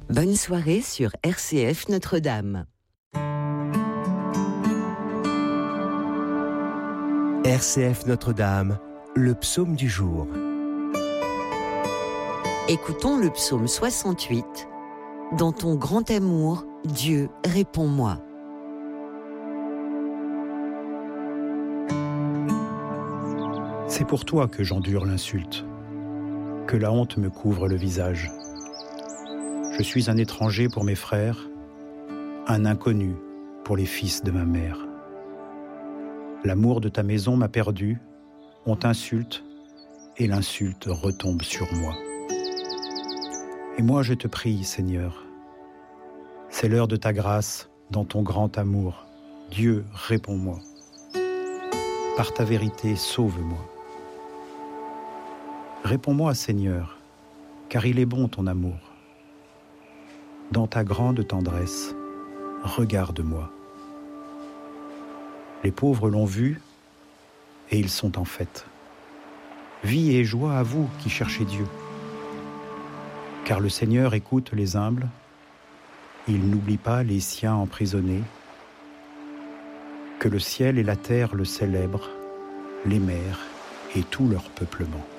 Bonne soirée sur RCF Notre-Dame. RCF Notre-Dame, le psaume du jour. Écoutons le psaume 68. Dans ton grand amour, Dieu, réponds-moi. C'est pour toi que j'endure l'insulte, que la honte me couvre le visage. Je suis un étranger pour mes frères, un inconnu pour les fils de ma mère. L'amour de ta maison m'a perdu, on t'insulte, et l'insulte retombe sur moi. Et moi je te prie, Seigneur, c'est l'heure de ta grâce, dans ton grand amour. Dieu, réponds-moi. Par ta vérité, sauve-moi. Réponds-moi, Seigneur, car il est bon ton amour. Dans ta grande tendresse, regarde-moi. Les pauvres l'ont vu, et ils sont en fête. Vie et joie à vous qui cherchez Dieu. Car le Seigneur écoute les humbles, il n'oublie pas les siens emprisonnés. Que le ciel et la terre le célèbrent, les mers et tout leur peuplement.